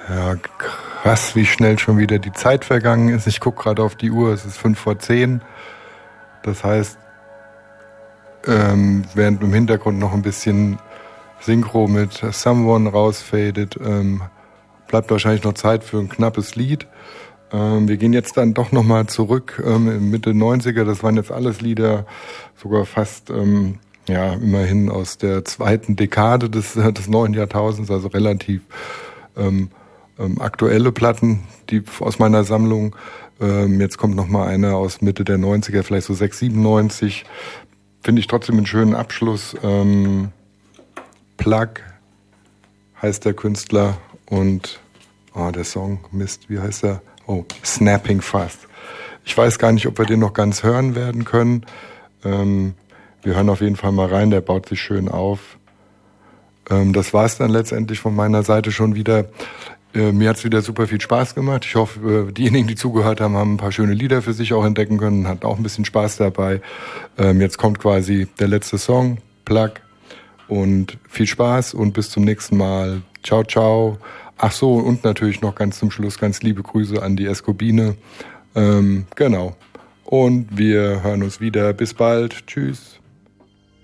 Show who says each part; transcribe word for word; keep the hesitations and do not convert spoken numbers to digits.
Speaker 1: Ja, krass, wie schnell schon wieder die Zeit vergangen ist. Ich gucke gerade auf die Uhr, es ist fünf vor zehn. Das heißt, ähm, während im Hintergrund noch ein bisschen Synchro mit Someone rausfadet, ähm, bleibt wahrscheinlich noch Zeit für ein knappes Lied. Ähm, wir gehen jetzt dann doch nochmal zurück, ähm, Mitte neunziger, das waren jetzt alles Lieder, sogar fast, ähm, ja, immerhin aus der zweiten Dekade des, des neuen Jahrtausends, also relativ ähm, ähm, aktuelle Platten, die aus meiner Sammlung. Ähm, jetzt kommt nochmal eine aus Mitte der neunziger, vielleicht so sechs, siebenundneunzig. Finde ich trotzdem einen schönen Abschluss. Ähm, Plug heißt der Künstler und oh, der Song, Mist, wie heißt er? Oh, Snapping Fast. Ich weiß gar nicht, ob wir den noch ganz hören werden können. Ähm, wir hören auf jeden Fall mal rein, der baut sich schön auf. Ähm, das war es dann letztendlich von meiner Seite schon wieder. Äh, mir hat es wieder super viel Spaß gemacht. Ich hoffe, äh, diejenigen, die zugehört haben, haben ein paar schöne Lieder für sich auch entdecken können, hatten auch ein bisschen Spaß dabei. Ähm, jetzt kommt quasi der letzte Song, Plug. Und viel Spaß und bis zum nächsten Mal. Ciao, ciao. Ach so, und natürlich noch ganz zum Schluss ganz liebe Grüße an die Eskobine. Ähm, genau. Und wir hören uns wieder. Bis bald. Tschüss.